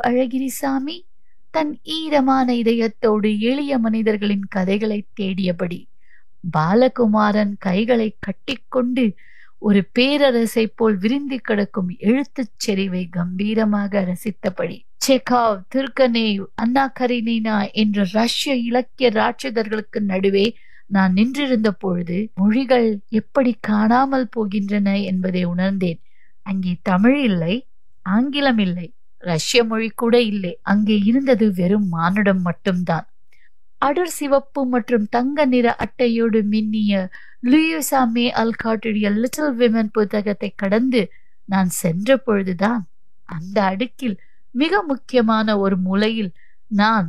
அழகிரிசாமி தன் ஈரமான இதயத்தோடு எளிய மனிதர்களின் கதைகளை தேடியபடி, பாலகுமாரன் கைகளை கட்டிக்கொண்டு ஒரு பேரரசை போல் விரிந்து கிடக்கும் எழுத்துச் செறிவை கம்பீரமாக ரசித்தபடி, செகாவ், துர்கனேவ், அன்னா கரீனினா என்ற ரஷ்ய இலக்கிய ராட்சதர்களுக்கு நடுவே நான் நின்றிருந்த பொழுது மொழிகள் எப்படி காணாமல் போகின்றன என்பதை உணர்ந்தேன். அங்கே தமிழ் இல்லை, ஆங்கிலம் இல்லை, ரஷ்ய மொழி கூட இல்லை. அங்கே இருந்தது வெறும் மானுடம் மட்டும்தான். அடர் சிவப்பு மற்றும் தங்க நிற அட்டையோடு மின்னிய லூயிசா மே அல்காட்டுடைய லிட்டில் விமன் புத்தகத்தை கடந்து நான் சென்ற பொழுதுதான் அந்த அடுக்கில் மிக முக்கியமான ஒரு மூலையில் நான்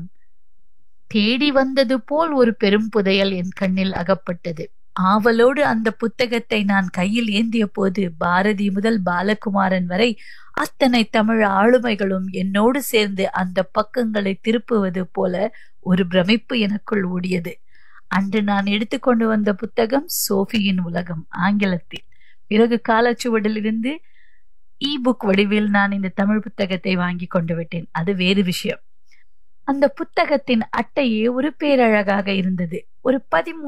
தேடி வந்தது போல் ஒரு பெரும் புதையல் என் கண்ணில் அகப்பட்டது. ஆவலோடு அந்த புத்தகத்தை நான் கையில் ஏந்திய போது பாரதி முதல் பாலகுமாரன் வரை அத்தனை தமிழ் ஆளுமைகளும் என்னோடு சேர்ந்து அந்த பக்கங்களை திருப்புவது போல ஒரு பிரமிப்பு எனக்குள் ஓடியது. அன்று நான் எடுத்துக்கொண்டு வந்த புத்தகம் சோஃபியின் உலகம், ஆங்கிலத்தில். பிறகு காலச்சுவடில் இருந்து புக் வடிவில் நான் இந்த தமிழ் புத்தகத்தை வாங்கி கொண்டு விட்டேன். அது வேறு விஷயம். அந்த புத்தகத்தின் அட்டையே ஒரு பேரழகாக இருந்தது. ஒரு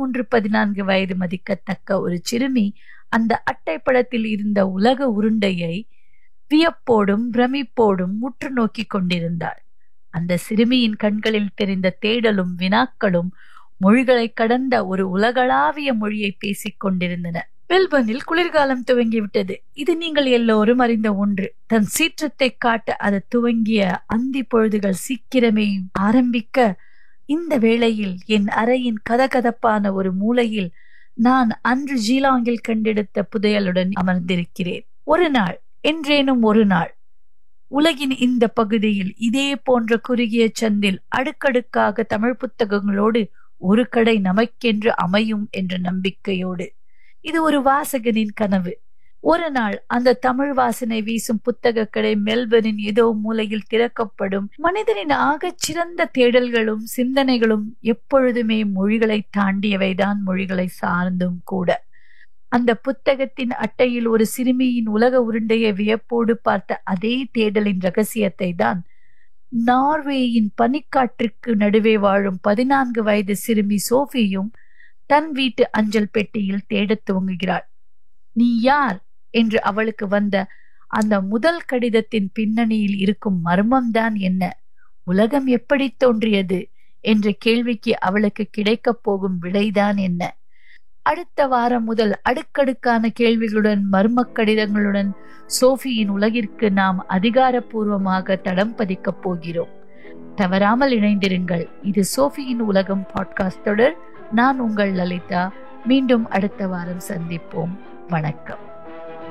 13-14 வயது மதிக்கத்தக்க ஒரு சிறுமி அந்த அட்டை படத்தில் இருந்த உலக உருண்டையை வியப்போடும் பிரமிப்போடும் உற்று நோக்கி கொண்டிருந்தாள். அந்த சிறுமியின் கண்களில் தெரிந்த தேடலும் வினாக்களும் மொழிகளை கடந்த ஒரு உலகளாவிய மொழியை பேசிக் கொண்டிருந்தன. மெல்பர்னில் குளிர்காலம் துவங்கிவிட்டது. இது நீங்கள் எல்லோரும் அறிந்த ஒன்று. தன் சீற்றத்தை காட்ட அது துவங்கிய அந்தி பொழுதுகள் சீக்கிரமே ஆரம்பிக்க, இந்த வேளையில் என் அறையின் கதகதப்பான ஒரு மூலையில் நான் அன்று ஜீலாங்கில் கண்டெடுத்த புதையலுடன் அமர்ந்திருக்கிறேன். ஒரு நாள், என்றேனும் ஒரு நாள், உலகின் இந்த பகுதியில் இதே போன்ற குறுகிய சந்தில் அடுக்கடுக்காக தமிழ் புத்தகங்களோடு ஒரு கடை நமக்கென்று அமையும் என்ற நம்பிக்கையோடு. இது ஒரு வாசகனின் கனவு. ஒரு நாள் அந்த தமிழ் வாசனை வீசும் புத்தக கடை மெல்பர்னின் ஏதோ மூலையில் திறக்கப்படும். மனிதனின் ஆகச் சிறந்த தேடல்களும் சிந்தனைகளும் எப்பொழுதுமே மொழிகளை தாண்டியவைதான், மொழிகளை சார்ந்தும் கூட. அந்த புத்தகத்தின் அட்டையில் ஒரு சிறுமியின் உலக உருண்டையை வியப்போடு பார்த்த அதே தேடலின் ரகசியத்தை தான் நார்வேயின் பனிக்காற்றுக்கு நடுவே வாழும் 14 வயது சிறுமி சோஃபியும் தன் வீட்டு அஞ்சல் பெட்டியில் தேடத் துவங்குகிறாள். நீ யார் என்று அவளுக்கு வந்த அந்த முதல் கடிதத்தின் பின்னணியில் இருக்கும் மர்மம்தான் என்ன? உலகம் எப்படி தோன்றியது என்ற கேள்விக்கு அவளுக்கு கிடைக்கப் போகும் விடைதான் என்ன? அடுத்த வாரம் முதல் அடுக்கடுக்கான கேள்விகளுடன் மர்ம கடிதங்களுடன் சோஃபியின் உலகிற்கு நாம் அதிகாரப்பூர்வமாக தடம் பதிக்கப் போகிறோம். தவறாமல் இணைந்திருங்கள். இது சோஃபியின் உலகம் பாட்காஸ்ட் தொடர். நான் உங்கள் லலிதா. மீண்டும் அடுத்த வாரம் சந்திப்போம். வணக்கம்.